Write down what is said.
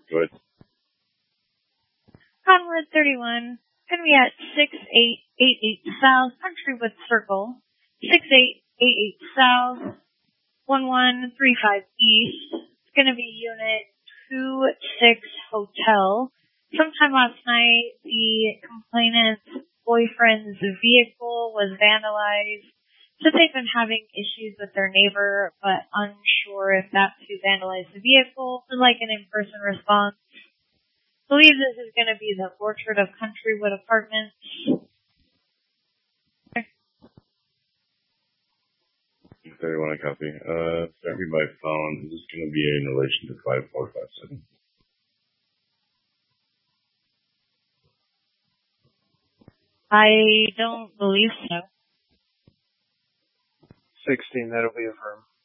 Go ahead. Conrad 31, going to be at 6888 South, Countrywood Circle, 6888 South, 1135 East. It's going to be Unit 26 Hotel. Sometime last night, the complainant's boyfriend's vehicle was vandalized. So they've been having issues with their neighbor, but unsure if that's who vandalized the vehicle. Would like an in-person response. Believe this is going to be the Orchard of Countrywood Apartments. 31, I copy. Start me by phone. This is going to be in relation to 5457. I don't believe so. 16, that'll be affirmed.